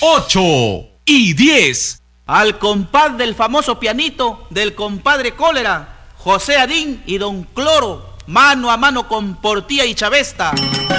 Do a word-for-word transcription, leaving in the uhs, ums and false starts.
ocho y diez. Al compás del famoso pianito del compadre Cólera, José Adín y Don Cloro, mano a mano con Portilla y Chavesta.